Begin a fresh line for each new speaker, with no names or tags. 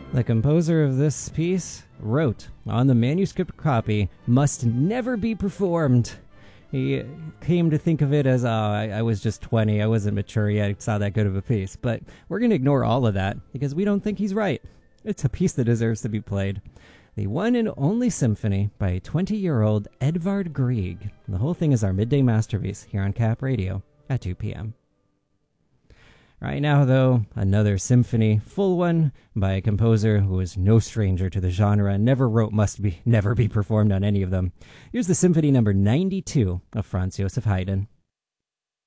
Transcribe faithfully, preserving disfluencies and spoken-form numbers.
The composer of this piece wrote on the manuscript copy, "Must never be performed." He came to think of it as, oh, I, I was just twenty, I wasn't mature yet, it's not that good of a piece. But we're going to ignore all of that because we don't think he's right. It's a piece that deserves to be played. The one and only symphony by twenty-year-old Edvard Grieg. The whole thing is our midday masterpiece here on Cap Radio at two p.m. Right now, though, another symphony, full one, by a composer who is no stranger to the genre and never wrote must be never be performed on any of them. Here's the Symphony number ninety-two of Franz Joseph Haydn.